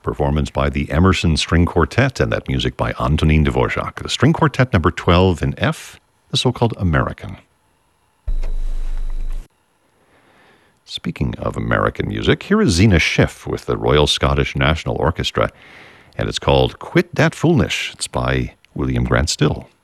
performance by the Emerson String Quartet, and that music by Antonin Dvorak. The String Quartet number 12 in F, the so-called American. Speaking of American music, here is Zena Schiff with the Royal Scottish National Orchestra, and it's called Quit Dat Foolnish. It's by William Grant Still.